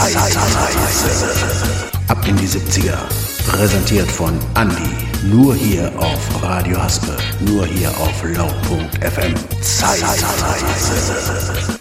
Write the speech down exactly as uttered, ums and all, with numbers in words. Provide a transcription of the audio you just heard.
Zeitreise. Ab in die siebziger. Präsentiert von Andi. Nur hier auf Radio Haspe. Nur hier auf laut punkt f m. Zeitreise.